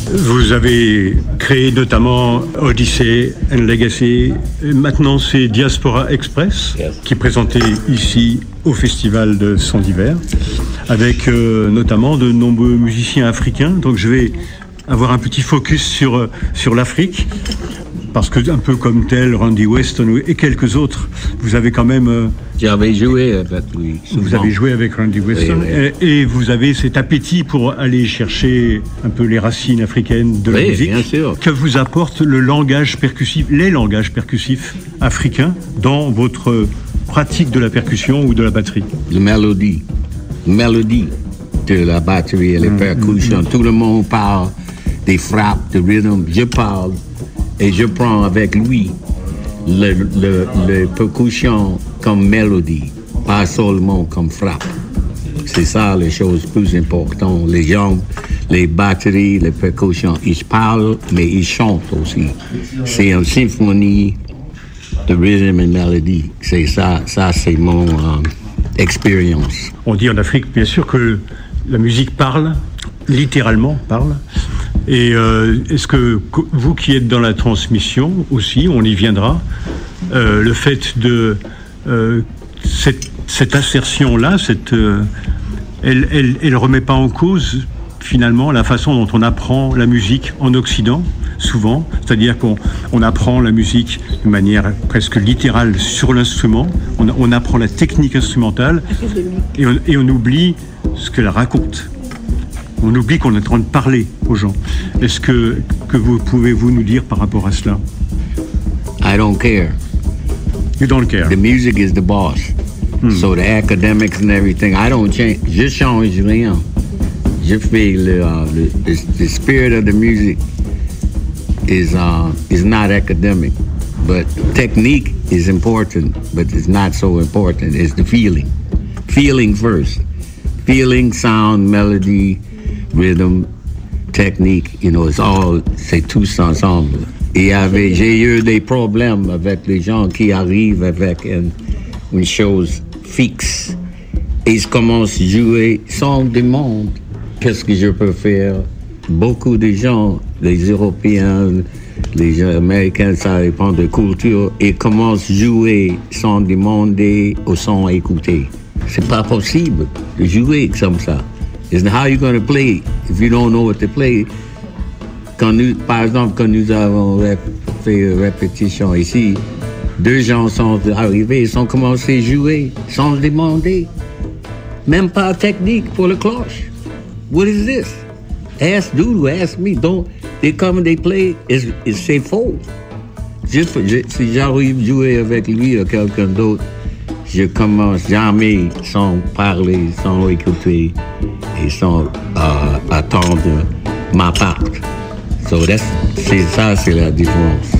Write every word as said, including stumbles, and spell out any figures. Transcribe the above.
Vous avez créé notamment Odyssey and Legacy. Maintenant, c'est Diaspora Express, yes, qui est présenté ici au Festival de Son d'Hiver, avec euh, notamment de nombreux musiciens africains. Donc je vais avoir un petit focus sur, sur l'Afrique, parce que un peu comme tel, Randy Weston et quelques autres, vous avez quand même... Euh, J'avais joué avec lui. Souvent. Vous avez joué avec Randy Weston, oui, oui. Et, et vous avez cet appétit pour aller chercher un peu les racines africaines de la oui, musique. Bien sûr. Que vous apporte le langage percussif, les langages percussifs africains dans votre pratique de la percussion ou de la batterie? La mélodie. Mélodie de la batterie et les mmh, percussions. Mmh. Tout le monde parle des frappes, de rhythm. Je parle et je prends avec lui le, le, le percussion comme mélodie, pas seulement comme frappe. C'est ça les choses plus importantes. Les gens, les batteries, les percussions, ils parlent, mais ils chantent aussi. C'est une symphonie de rhythm et mélodie. C'est ça, ça c'est mon euh, expérience. On dit en Afrique, bien sûr, que la musique parle, littéralement parle. Et euh, est-ce que vous qui êtes dans la transmission aussi, on y viendra, euh, le fait de euh, cette, cette assertion-là, cette, euh, elle, elle, elle remet pas en cause finalement la façon dont on apprend la musique en Occident, souvent, c'est-à-dire qu'on on apprend la musique de manière presque littérale sur l'instrument, on, on apprend la technique instrumentale et on, et on oublie ce qu'elle raconte. On oublie qu'on est en train de parler aux gens. Est-ce que, que vous pouvez-vous nous dire par rapport à cela? I don't care. You don't care. The music is the boss. Hmm. So the academics and everything, I don't change. Je change rien. Je fais le, uh, le the, the spirit of the music is uh, is not academic, but technique is important, but it's not so important. It's the feeling. Feeling first. Feeling, sound, melody, rhythm, technique, you know, it's all, c'est tous ensemble. Et avec, j'ai eu des problèmes avec les gens qui arrivent avec une, une chose fixe. Et ils commencent à jouer sans demande. Qu'est-ce que je peux faire? Beaucoup de gens, les Européens, les Américains, ça dépend de culture, ils commencent à jouer sans demander ou sans écouter. C'est pas possible de jouer comme ça. It's how you going to play if you don't know what to play. Quand nous, par exemple, quand nous avons rép- fait une répétition ici, deux gens sont arrivés, ils ont commencé à jouer sans demander. Même pas technique pour le cloche. What is this? Ask Doudou, ask me. Don't, they come and they play, it's, it's, c'est faux. Juste, je, si j'arrive à jouer avec lui ou quelqu'un d'autre, je commence jamais sans parler, sans écouter et sans euh, attendre ma part. So that's, c'est ça, c'est la différence.